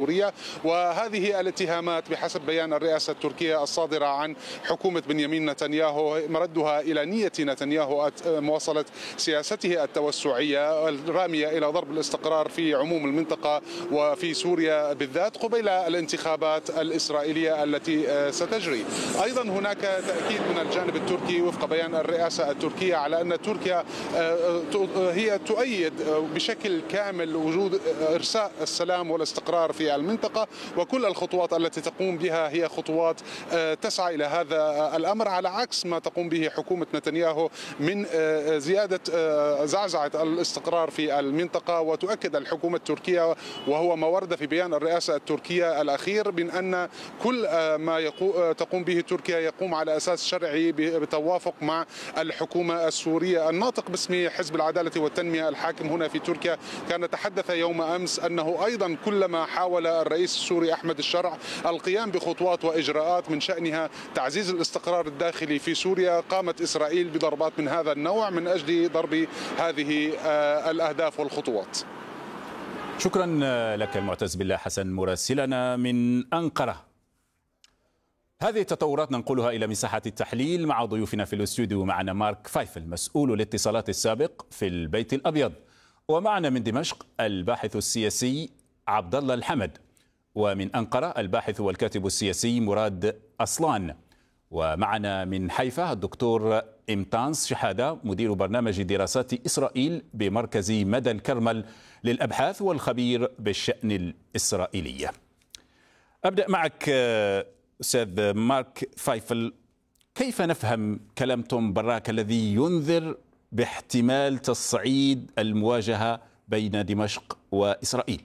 سوريا. وهذه الاتهامات بحسب بيان الرئاسة التركية الصادرة عن حكومة بنيامين نتنياهو مردها إلى نية نتنياهو مواصلة سياسته التوسعية الرامية إلى ضرب الاستقرار في عموم المنطقة وفي سوريا بالذات قبيل الانتخابات الإسرائيلية التي ستجري. أيضا هناك تأكيد من الجانب التركي وفق بيان الرئاسة التركية على أن تركيا هي تؤيد بشكل كامل وجود إرساء السلام والاستقرار في المنطقة، وكل الخطوات التي تقوم بها هي خطوات تسعى إلى هذا الأمر، على عكس ما تقوم به حكومة نتنياهو من زيادة زعزعة الاستقرار في المنطقة. وتؤكد الحكومة التركية وهو ما ورد في بيان الرئاسة التركية الأخير من أن كل ما تقوم به تركيا يقوم على أساس شرعي بتوافق مع الحكومة السورية. الناطق باسم حزب العدالة والتنمية الحاكم هنا في تركيا كان تحدث يوم أمس أنه أيضا كلما حاول الرئيس السوري أحمد الشرع القيام بخطوات وإجراءات من شأنها تعزيز الاستقرار الداخلي في سوريا، قامت إسرائيل بضربات من هذا النوع من أجل ضرب هذه الأهداف والخطوات. شكرا لك المعتز بالله حسن مراسلنا من أنقرة. هذه التطورات ننقلها إلى مساحة التحليل مع ضيوفنا في الاستوديو. معنا مارك فايفل مسؤول الاتصالات السابق في البيت الأبيض، ومعنا من دمشق الباحث السياسي عبد الله الحمد، ومن أنقرة الباحث والكاتب السياسي مراد أصلان، ومعنا من حيفا الدكتور إمتانس شحادة مدير برنامج دراسات إسرائيل بمركز مدى الكرمل للأبحاث والخبير بالشأن الإسرائيلي. أبدأ معك أستاذ مارك فايفل، كيف نفهم كلام توم براك الذي ينذر باحتمال تصعيد المواجهة بين دمشق وإسرائيل؟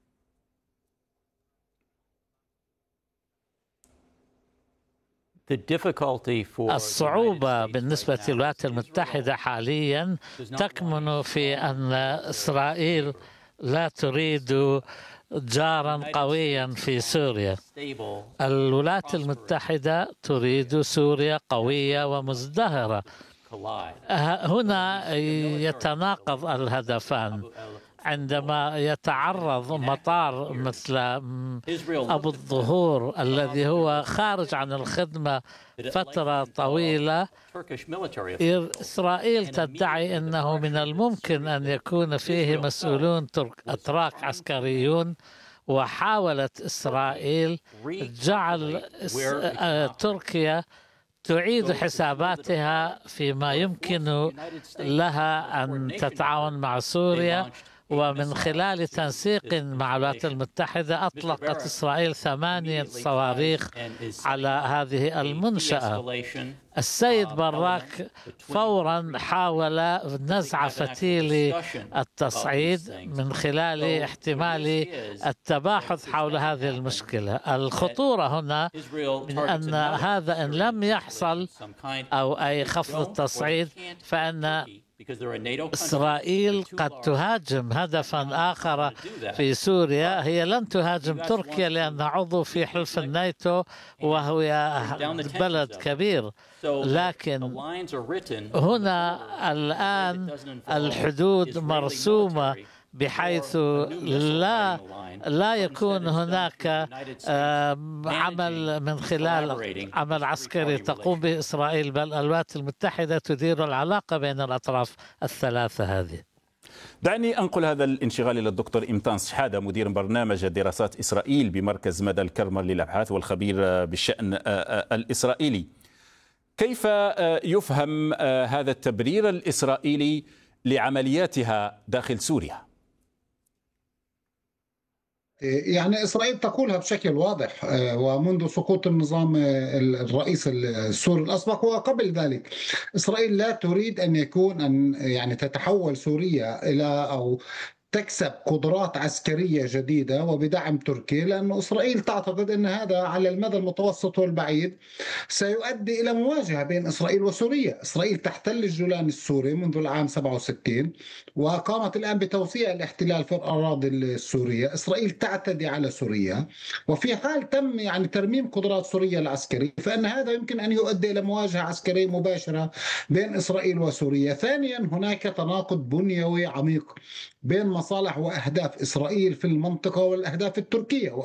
الصعوبة بالنسبة للولايات المتحدة حاليا تكمن في أن إسرائيل لا تريد جارا قويا في سوريا. الولايات المتحدة تريد سوريا قوية ومزدهرة. هنا يتناقض الهدفان. عندما يتعرض مطار مثل أبو الظهور الذي هو خارج عن الخدمة فترة طويلة، إسرائيل تدعي أنه من الممكن أن يكون فيه مسؤولون أتراك عسكريون، وحاولت إسرائيل جعل تركيا تعيد حساباتها فيما يمكن لها أن تتعاون مع سوريا. ومن خلال تنسيق مع الولايات المتحدة أطلقت إسرائيل 8 صواريخ على هذه المنشأة. السيد براك فورا حاول نزع فتيل التصعيد من خلال احتمال التباحث حول هذه المشكلة. الخطورة هنا من أن هذا إن لم يحصل أو أي خفض التصعيد فإن إسرائيل قد تهاجم هدفا آخر في سوريا. هي لن تهاجم تركيا لأنها عضو في حلف الناتو وهو بلد كبير، لكن هنا الآن الحدود مرسومة بحيث لا يكون هناك عمل من خلال عمل عسكري تقوم به إسرائيل، بل الولايات المتحدة تدير العلاقة بين الأطراف الثلاثة هذه. دعني أنقل هذا الانشغال إلى الدكتور إمتانس شحادة مدير برنامج دراسات إسرائيل بمركز مدى الكرمل للأبحاث والخبير بالشأن الإسرائيلي. كيف يفهم هذا التبرير الإسرائيلي لعملياتها داخل سوريا؟ يعني إسرائيل تقولها بشكل واضح، ومنذ سقوط النظام الرئيس السوري الأسبق وقبل ذلك إسرائيل لا تريد أن يكون يعني تتحول سوريا إلى أو تكسب قدرات عسكرية جديدة وبدعم تركي، لأن إسرائيل تعتقد أن هذا على المدى المتوسط والبعيد سيؤدي إلى مواجهة بين إسرائيل وسوريا. إسرائيل تحتل الجولان السوري منذ العام 67 وقامت الآن بتوسيع الاحتلال في الأراضي السورية. إسرائيل تعتدي على سوريا، وفي حال تم يعني ترميم قدرات سوريا العسكرية فإن هذا يمكن أن يؤدي إلى مواجهة عسكرية مباشرة بين إسرائيل وسوريا. ثانيا هناك تناقض بنيوي عميق بين مصالح وأهداف إسرائيل في المنطقة والأهداف التركية.